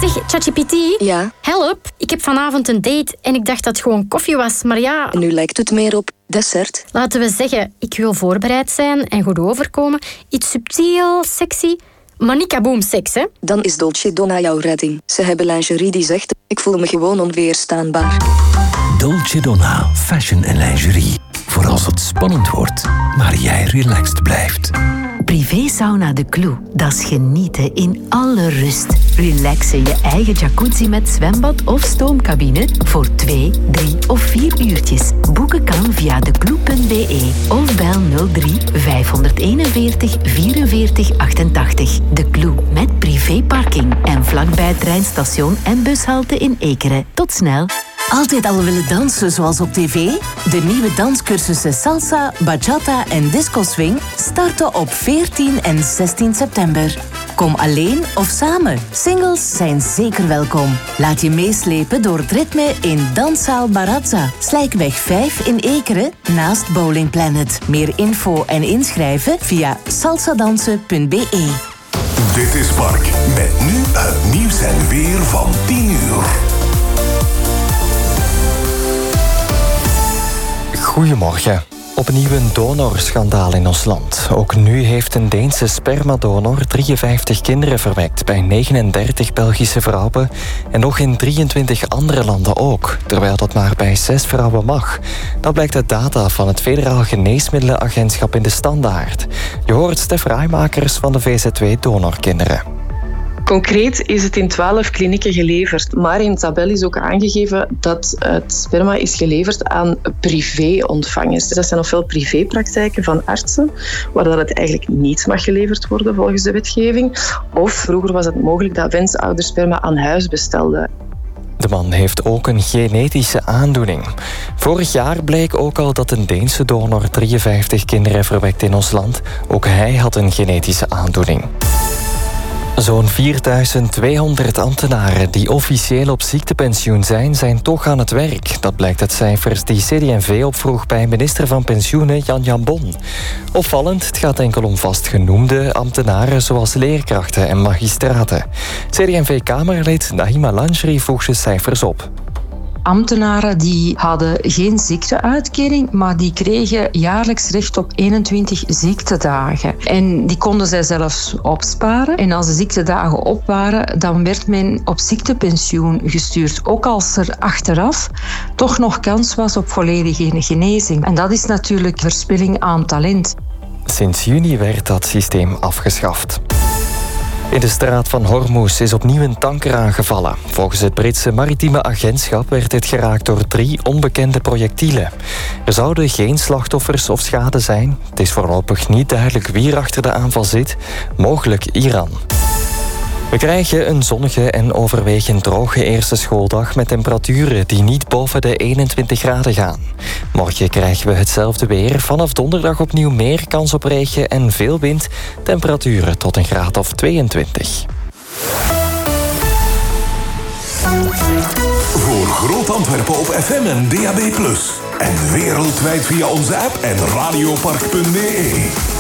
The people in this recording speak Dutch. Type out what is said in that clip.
Zeg, ChatGPT. Ja? Help, ik heb vanavond een date en ik dacht dat het gewoon koffie was, maar ja... Nu lijkt het meer op dessert. Laten we zeggen, ik wil voorbereid zijn en goed overkomen. Iets subtiel, sexy, maar niet kaboom seks, hè? Dan is Dolce Donna jouw redding. Ze hebben lingerie die zegt, ik voel me gewoon onweerstaanbaar. Dolce Donna, fashion en lingerie. Voor als het spannend wordt, maar jij relaxed blijft. Privé-sauna De Clou. Dat is genieten in alle rust. Relax in je eigen jacuzzi met zwembad of stoomcabine voor 2, 3 of 4 uurtjes. Boeken kan via declou.be of bel 03 541 44 88. De Clou met privéparking en vlakbij het treinstation en bushalte in Ekeren. Tot snel. Altijd al willen dansen zoals op tv? De nieuwe danscursussen Salsa, Bachata en Disco Swing starten op 14 en 16 september. Kom alleen of samen. Singles zijn zeker welkom. Laat je meeslepen door het ritme in Danszaal Barazza, Slijkweg 5 in Ekeren, naast Bowling Planet. Meer info en inschrijven via salsadansen.be. Dit is Spark, met nu het nieuws en weer van 10 uur. Goedemorgen. Opnieuw een donorschandaal in ons land. Ook nu heeft een Deense spermadonor 53 kinderen verwekt bij 39 Belgische vrouwen en nog in 23 andere landen ook, terwijl dat maar bij 6 vrouwen mag. Dat blijkt uit data van het Federaal Geneesmiddelenagentschap in de Standaard. Je hoort Stef Raaimakers van de VZW Donorkinderen. Concreet is het in 12 klinieken geleverd, maar in de tabel is ook aangegeven dat het sperma is geleverd aan privé-ontvangers. Dat zijn ofwel privépraktijken van artsen, waar dat het eigenlijk niet mag geleverd worden volgens de wetgeving. Of vroeger was het mogelijk dat wensouders sperma aan huis bestelden. De man heeft ook een genetische aandoening. Vorig jaar bleek ook al dat een Deense donor 53 kinderen verwekt in ons land. Ook hij had een genetische aandoening. Zo'n 4200 ambtenaren die officieel op ziektepensioen zijn toch aan het werk. Dat blijkt uit cijfers die CD&V opvroeg bij minister van Pensioenen Jan Jambon. Opvallend, het gaat enkel om vastgenoemde ambtenaren zoals leerkrachten en magistraten. CD&V-Kamerlid Nahima Lanjri voegt de cijfers op. Ambtenaren die hadden geen ziekteuitkering, maar die kregen jaarlijks recht op 21 ziektedagen. En die konden zij zelfs opsparen. En als de ziektedagen op waren, dan werd men op ziektepensioen gestuurd. Ook als er achteraf toch nog kans was op volledige genezing. En dat is natuurlijk verspilling aan talent. Sinds juni werd dat systeem afgeschaft. In de straat van Hormuz is opnieuw een tanker aangevallen. Volgens het Britse maritieme agentschap werd dit geraakt door 3 onbekende projectielen. Er zouden geen slachtoffers of schade zijn. Het is voorlopig niet duidelijk wie er achter de aanval zit. Mogelijk Iran. We krijgen een zonnige en overwegend droge eerste schooldag met temperaturen die niet boven de 21 graden gaan. Morgen krijgen we hetzelfde weer. Vanaf donderdag opnieuw meer kans op regen en veel wind. Temperaturen tot een graad of 22. Voor Groot Antwerpen op FM en DAB+. En wereldwijd via onze app en radiopark.be.